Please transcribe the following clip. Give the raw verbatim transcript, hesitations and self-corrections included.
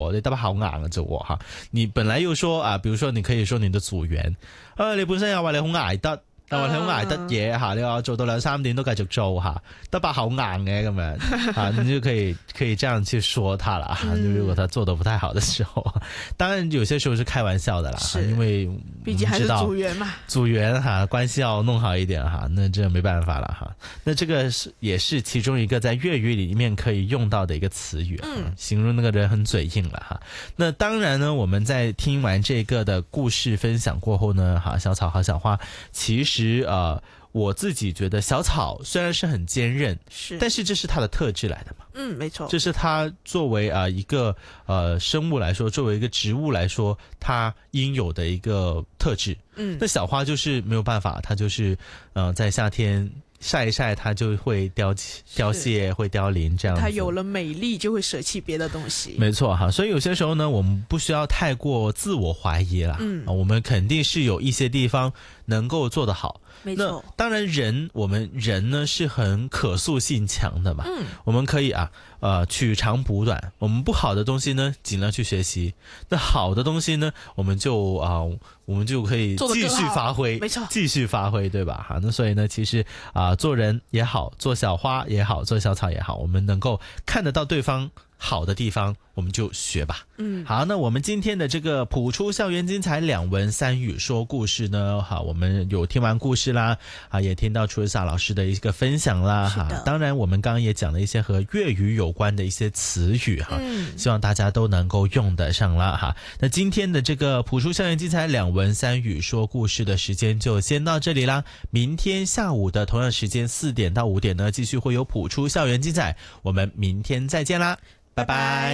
喎，你得把口硬嘅啫喎嚇。你本來又說啊，比如說你可以說你的組員，啊你本身又話你好捱得。但話你好捱得嘢嚇，你話做到兩三點都繼續做嚇，得把口硬嘅咁樣啊，你就可以可以這樣去說他了。嗯、如果他做得不太好的時候，當然有些時候是開玩笑的啦，因為畢竟還是組員嘛， 組員哈關係要弄好一點哈，那這沒辦法了哈。那這個是也是其中一個在粵語裡面可以用到的一個詞語，嗯，形容那個人很嘴硬了哈。那當然呢，我們在聽完這個的故事分享過後呢，哈，小草和小花其實。其實呃，我自己覺得小草雖然是很堅韌，是，但是這是它的特質來的嘛。 嗯，沒錯， 這是它作為啊、呃、一個呃生物來說，作為一個植物來說，它應有的一個特質。嗯，那小花就是沒有辦法，它就是呃在夏天曬一曬，它就會凋凋謝，會凋零這樣子。 它有了美麗，就會捨棄別的東西。 沒錯哈，所以有些時候呢，我們不需要太過自我懷疑啦。嗯，我們肯定是有一些地方能夠做得好。 沒錯， 當然人我們人呢是很可塑性強的嘛。嗯，我們可以啊，呃，取長補短。我們不好的東西呢，盡量去學習；那好的東西呢，我們就啊、呃，我們就可以繼續發揮。 沒錯， 繼續發揮，對吧？哈，那所以呢，其實啊、呃，做人也好，做小花也好，做小草也好，我們能夠看得到對方好的地方，我們就學吧。嗯，好，那我們今天的這個譜出校園精彩兩文三語說故事呢，好，我們有聽完故事啦，啊，也聽到楚夏老師的一個分享啦，哈，當然我們剛剛也講了一些和粵語有關的一些詞語哈，嗯，希望大家都能夠用得上啦，哈。那今天的這個譜出校園精彩兩文三語說故事的時間就先到這裡啦，明天下午的同樣時間四點到五點呢，繼續會有譜出校園精彩，我們明天再見啦，拜拜。